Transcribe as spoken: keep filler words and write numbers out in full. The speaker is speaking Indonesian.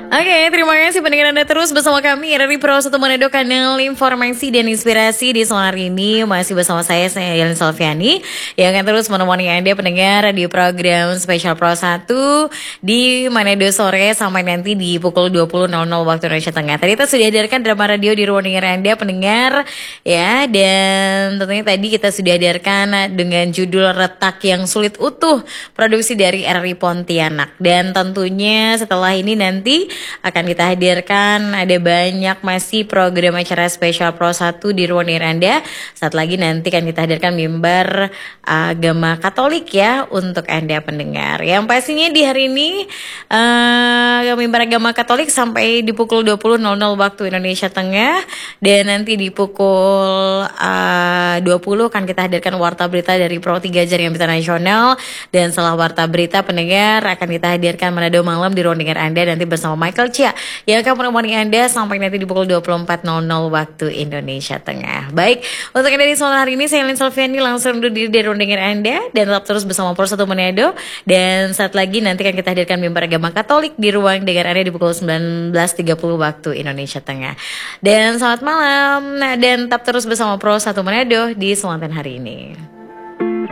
Oke, terima kasih pendengar Anda terus bersama kami dari Pro satu Manado, kanal informasi dan inspirasi di sore hari ini. Masih bersama saya, saya Yelin Salviani, yang akan terus menemani Anda pendengar di program spesial Pro satu di Manado sore sampai nanti di pukul dua puluh nol nol waktu Indonesia Tengah. Tadi kita sudah hadirkan drama radio di ruang dengar Anda pendengar ya, dan tentunya tadi kita sudah hadirkan dengan judul Retak yang Sulit Utuh, produksi dari R R I Pontianak. Dan tentunya setelah ini nanti akan kita hadirkan ada banyak masih program acara spesial Pro satu di ruang dengar Anda. Saat lagi nanti akan kita hadirkan mimbar agama Katolik ya untuk Anda pendengar. Yang pastinya di hari ini uh, mimbar agama Katolik sampai di pukul dua puluh nol nol waktu Indonesia Tengah, dan nanti di pukul uh, dua puluh akan kita hadirkan warta berita dari Pro tiga Jaringan Berita Nasional, dan setelah warta berita pendengar akan kita hadirkan Manado Malam di ruang dengar Anda nanti bersama Michael Chia yang akan menemani Anda sampai nanti di pukul dua puluh empat nol nol waktu Indonesia Tengah. Baik, untuk Anda di sore hari ini saya Yelin Salviani langsung undur diri dari ruang dengar Anda, dan tetap terus bersama Pro satu Manado. Dan saat lagi nanti akan kita hadirkan mimbar agama Katolik di ruang dengar Anda di pukul sembilan belas tiga puluh waktu Indonesia Tengah. Dan selamat malam, nah, dan tetap terus bersama Pro satu Manado di Selatan hari ini.